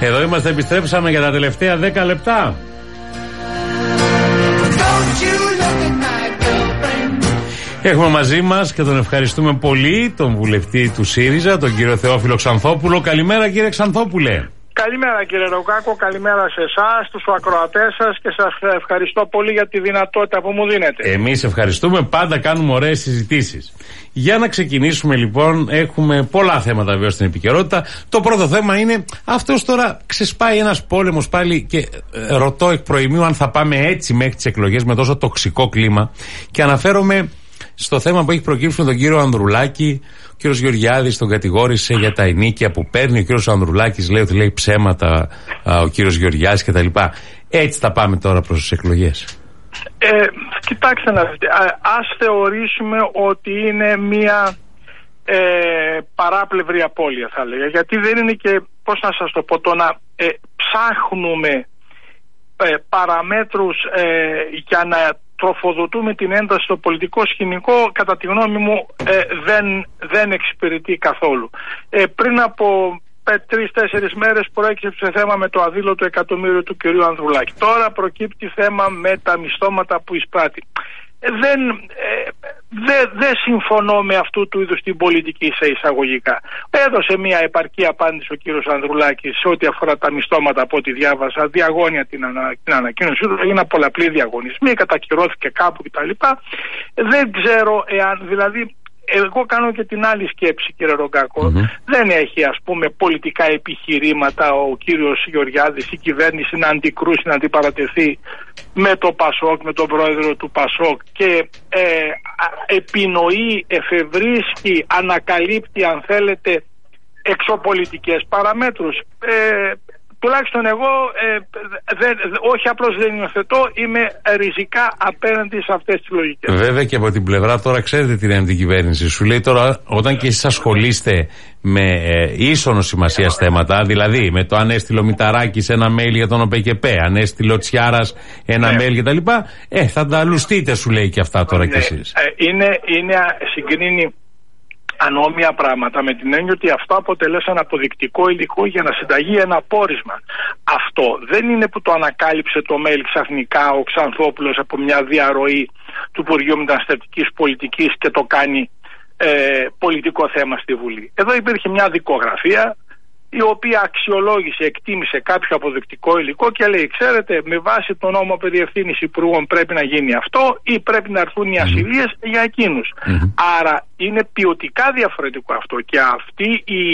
Εδώ είμαστε, επιστρέψαμε για τα τελευταία 10 λεπτά. Έχουμε μαζί μας και τον ευχαριστούμε πολύ τον βουλευτή του ΣΥΡΙΖΑ, τον κύριο Θεόφιλο Ξανθόπουλο. Καλημέρα κύριε Ξανθόπουλε. Καλημέρα κύριε Ρογκάκο, καλημέρα σε εσάς, τους ακροατές σας και σας ευχαριστώ πολύ για τη δυνατότητα που μου δίνετε. Εμείς ευχαριστούμε, πάντα κάνουμε ωραίες συζητήσεις. Για να ξεκινήσουμε λοιπόν, έχουμε πολλά θέματα βέβαια στην επικαιρότητα. Το πρώτο θέμα είναι αυτός τώρα ξεσπάει ένας πόλεμος πάλι και ρωτώ εκ προημίου αν θα πάμε έτσι μέχρι τις εκλογές με τόσο τοξικό κλίμα και αναφέρομαι στο θέμα που έχει προκύψει με τον κύριο Ανδρουλάκη. Ο κύριος Γεωργιάδης τον κατηγόρησε για τα ενίκια που παίρνει. Ο κύριος Ανδρουλάκης λέει ότι λέει ψέματα ο κύριος Γεωργιάδης κτλ. Έτσι θα πάμε τώρα προς τις εκλογές. Κοιτάξτε να δείτε. Ας θεωρήσουμε ότι είναι μια παράπλευρη απώλεια, θα λέγα. Γιατί δεν είναι και, πώς να σας το πω, το να ψάχνουμε παραμέτρους για να τροφοδοτούμε την ένταση στο πολιτικό σκηνικό, κατά τη γνώμη μου δεν εξυπηρετεί καθόλου. Πριν από 3-4 μέρες προέκυψε θέμα με το αδήλωτο εκατομμύριο του κυρίου Ανδρουλάκη. Τώρα προκύπτει θέμα με τα μισθώματα που εισπράττει. Δεν συμφωνώ με αυτού του είδους την πολιτική σε εισαγωγικά. Έδωσε μια επαρκή απάντηση ο κύριος Ανδρουλάκης σε ό,τι αφορά τα μισθώματα, από ό,τι διάβασα, διαγώνια την ανακοίνωσή του. Έγιναν πολλαπλοί διαγωνισμοί, κατακυρώθηκε κάπου κτλ. Δεν ξέρω εάν, δηλαδή, εγώ κάνω και την άλλη σκέψη, κύριε Ρογκάκο. Δεν έχει, ας πούμε, πολιτικά επιχειρήματα ο κύριος Γεωργιάδης, η κυβέρνηση να αντικρούσει, να αντιπαρατεθεί με το ΠΑΣΟΚ, με τον πρόεδρο του ΠΑΣΟΚ και επινοεί, εφευρίσκει, ανακαλύπτει, αν θέλετε, εξωπολιτικές παραμέτρους. Τουλάχιστον εγώ όχι απλώς δεν υιοθετώ, είμαι ριζικά απέναντι σε αυτές τις λογικές. Βέβαια και από την πλευρά τώρα ξέρετε τι είναι την κυβέρνηση. Σου λέει τώρα όταν και εσείς ασχολείστε με ίσονο σημασίας θέματα, δηλαδή με το αν έστειλε ο Μηταράκης ένα mail για τον ΟΠΕΚΕΠΕ, αν έστειλε ο Τσιάρας ένα mail κτλ. Θα τα λουστείτε, σου λέει και αυτά τώρα κι εσείς. Είναι συγκρίνει ανώμια πράγματα με την έννοια ότι αυτό αποτελέσαν αποδεικτικό υλικό για να συνταγεί ένα πόρισμα. Αυτό δεν είναι που το ανακάλυψε το mail ξαφνικά ο Ξανθόπουλος από μια διαρροή του Υπουργείου Μεταναστευτικής Πολιτικής και το κάνει πολιτικό θέμα στη Βουλή. Εδώ υπήρχε μια δικογραφία η οποία αξιολόγησε, εκτίμησε κάποιο αποδεικτικό υλικό και λέει, ξέρετε, με βάση τον νόμο περί ευθύνης υπουργών πρέπει να γίνει αυτό ή πρέπει να έρθουν οι ασυλίες για εκείνους. Άρα είναι ποιοτικά διαφορετικό αυτό και αυτή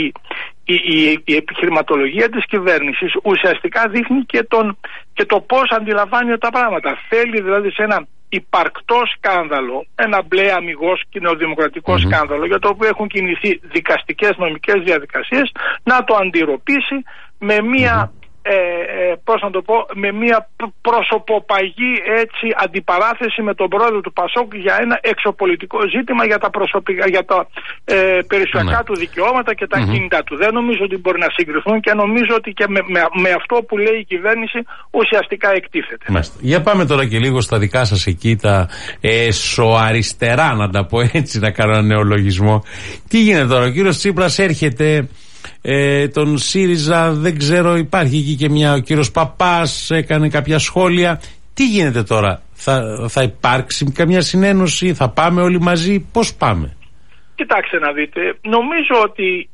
η επιχειρηματολογία της κυβέρνησης ουσιαστικά δείχνει και το πώς αντιλαμβάνει τα πράγματα. Θέλει δηλαδή σε ένα υπαρκτό σκάνδαλο, ένα μπλε αμιγώς και νεοδημοκρατικό σκάνδαλο για το οποίο έχουν κινηθεί δικαστικές νομικές διαδικασίες, να το αντιρροπήσει με μία πώς να το πω, με μια προσωποπαγή έτσι αντιπαράθεση με τον πρόεδρο του ΠΑΣΟΚ για ένα εξωπολιτικό ζήτημα για τα προσωπικά, για τα περιουσιακά του δικαιώματα και τα κίνητά του. Δεν νομίζω ότι μπορεί να συγκριθούν και νομίζω ότι και με αυτό που λέει η κυβέρνηση ουσιαστικά εκτίθεται. Για πάμε τώρα και λίγο στα δικά σας εκεί τα εσωαριστερά, να τα πω έτσι, να κάνω ένα νεολογισμό. Τι γίνεται τώρα, ο κύριος Τσίπρας έρχεται, τον ΣΥΡΙΖΑ δεν ξέρω, υπάρχει εκεί και ο κύριος Παπάς έκανε κάποια σχόλια. Τι γίνεται τώρα, θα υπάρξει καμιά συνένωση, θα πάμε όλοι μαζί, πώς πάμε? Κοιτάξτε να δείτε, νομίζω ότι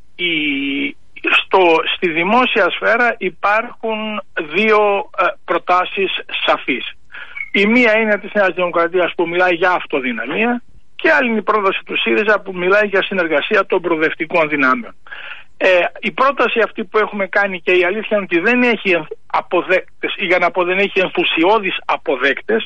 στη δημόσια σφαίρα υπάρχουν δύο προτάσεις σαφείς. Η μία είναι της Νέας Δημοκρατίας που μιλάει για αυτοδυναμία και άλλη είναι η πρόταση του ΣΥΡΙΖΑ που μιλάει για συνεργασία των προοδευτικών δυνάμεων. Η πρόταση αυτή που έχουμε κάνει και η αλήθεια είναι ότι δεν έχει αποδέκτες, ή για να πω δεν έχει ενθουσιώδεις αποδέκτες,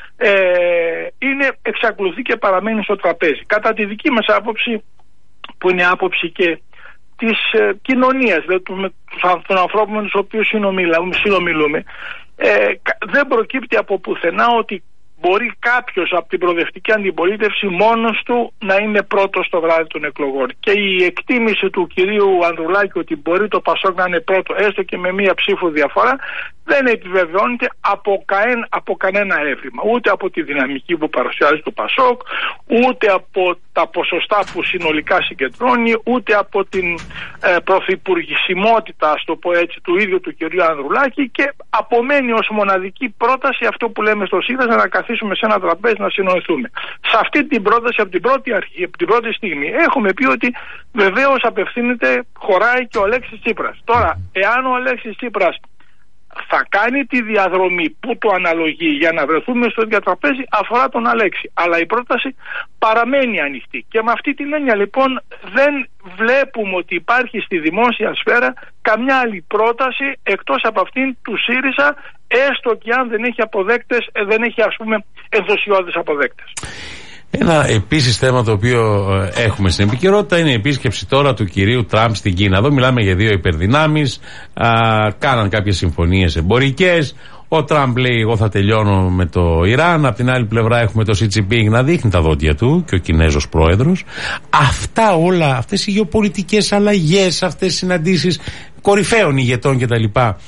εξακολουθεί και παραμένει στο τραπέζι. Κατά τη δική μας άποψη, που είναι άποψη και της κοινωνίας, δηλαδή των ανθρώπων με τους οποίους συνομιλούμε, δεν προκύπτει από πουθενά ότι μπορεί κάποιος από την προοδευτική αντιπολίτευση μόνος του να είναι πρώτος το βράδυ των εκλογών. Και η εκτίμηση του κυρίου Ανδρουλάκη ότι μπορεί το Πασόκ να είναι πρώτο, έστω και με μία ψήφο διαφορά, δεν επιβεβαιώνεται από κανένα έβριμα. Ούτε από τη δυναμική που παρουσιάζει το Πασόκ, ούτε από τα ποσοστά που συνολικά συγκεντρώνει, ούτε από την πρωθυπουργησιμότητα, ας το πω έτσι, του ίδιου του κυρίου Ανδρουλάκη, και απομένει ως μοναδική πρόταση αυτό που λέμε στο ΣΥΡΙΖΑ, να καθίσουμε σε ένα τραπέζι να συνοηθούμε. Σε αυτή την πρόταση, από την πρώτη αρχή, από την πρώτη στιγμή, έχουμε πει ότι βεβαίως απευθύνεται, χωράει και ο Αλέξης Τσίπρας. Τώρα, εάν ο Αλέξης Τσίπρας θα κάνει τη διαδρομή που το αναλογεί για να βρεθούμε στο ίδιο τραπέζι, αφορά τον Αλέξη. Αλλά η πρόταση παραμένει ανοιχτή. Και με αυτή την έννοια λοιπόν δεν βλέπουμε ότι υπάρχει στη δημόσια σφαίρα καμιά άλλη πρόταση εκτός από αυτήν του ΣΥΡΙΖΑ, έστω και αν δεν έχει αποδέκτες, δεν έχει ας πούμε ενθουσιώδεις αποδέκτες. Ένα επίσης θέμα το οποίο έχουμε στην επικαιρότητα είναι η επίσκεψη τώρα του κυρίου Τραμπ στην Κίνα. Εδώ μιλάμε για δύο υπερδυνάμεις, κάναν κάποιες συμφωνίες εμπορικές. Ο Τραμπ λέει εγώ θα τελειώνω με το Ιράν. Απ' την άλλη πλευρά έχουμε το Σι Τζινπίνγκ να δείχνει τα δόντια του και ο Κινέζος πρόεδρος. Αυτά όλα, αυτές οι γεωπολιτικές αλλαγές, αυτές οι συναντήσεις κορυφαίων ηγετών κτλ.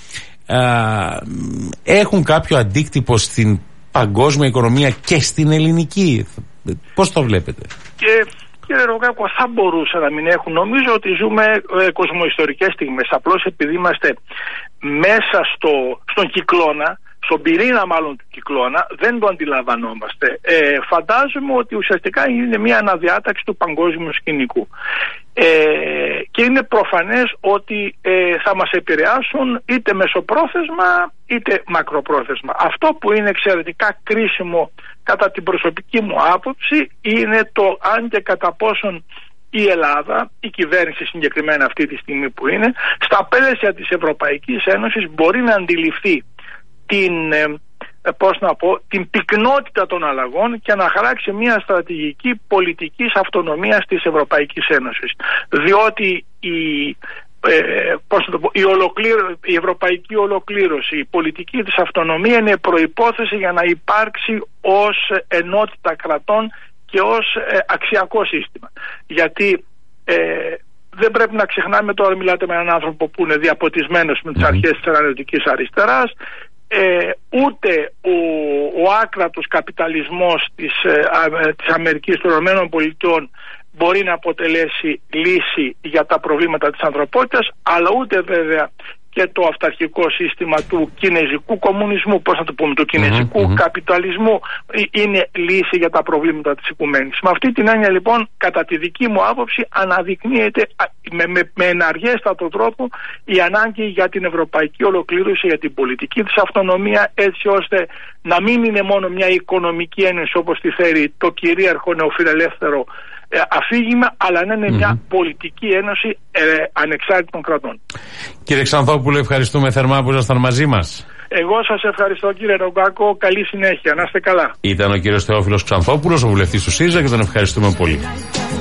Έχουν κάποιο αντίκτυπο στην παγκόσμια οικονομία και στην ελληνική. Πώς το βλέπετε? Και κύριε Ρογάκο, θα μπορούσε να μην έχουν. Νομίζω ότι ζούμε κοσμοϊστορικές στιγμές. Απλώς επειδή είμαστε μέσα στον κυκλώνα, στον πυρήνα μάλλον του κυκλώνα, δεν το αντιλαμβανόμαστε. Φαντάζομαι ότι ουσιαστικά είναι μια αναδιάταξη του παγκόσμιου σκηνικού. Και είναι προφανές ότι θα μας επηρεάσουν είτε μεσοπρόθεσμα είτε μακροπρόθεσμα. Αυτό που είναι εξαιρετικά κρίσιμο κατά την προσωπική μου άποψη είναι το αν και κατά πόσον η Ελλάδα, η κυβέρνηση συγκεκριμένα αυτή τη στιγμή που είναι, στα πλαίσια της Ευρωπαϊκής Ένωσης μπορεί να αντιληφθεί την πυκνότητα των αλλαγών και να χαράξει μια στρατηγική πολιτικής αυτονομίας της Ευρωπαϊκής Ένωσης. Διότι η ευρωπαϊκή ολοκλήρωση, η πολιτική της αυτονομία είναι προϋπόθεση για να υπάρξει ως ενότητα κρατών και ως αξιακό σύστημα. Γιατί δεν πρέπει να ξεχνάμε, τώρα μιλάτε με έναν άνθρωπο που είναι διαποτισμένος με τις αρχές της αναλυτικής αριστεράς, ούτε ο άκρατος καπιταλισμός της Αμερικής των ΗΠΑ μπορεί να αποτελέσει λύση για τα προβλήματα της ανθρωπότητας, αλλά ούτε βέβαια και το αυταρχικό σύστημα του κινέζικου κομμουνισμού, πώς να το πούμε, του κινέζικου καπιταλισμού είναι λύση για τα προβλήματα της οικουμένης. Με αυτή την έννοια λοιπόν, κατά τη δική μου άποψη, αναδεικνύεται με εναργέστατο τρόπο η ανάγκη για την ευρωπαϊκή ολοκλήρωση, για την πολιτική της αυτονομία, έτσι ώστε να μην είναι μόνο μια οικονομική ένωση όπως τη θέλει το κυρίαρχο νεοφιλελεύθερο αφήγημα, αλλά να είναι μια πολιτική ένωση ανεξάρτητων κρατών. Κύριε Ξανθόπουλο, ευχαριστούμε θερμά που ήσασταν μαζί μας. Εγώ σας ευχαριστώ κύριε Ρογκάκο, καλή συνέχεια, να είστε καλά. Ήταν ο κύριος Θεόφιλος Ξανθόπουλος, ο βουλευτής του ΣΥΡΙΖΑ, και τον ευχαριστούμε πολύ.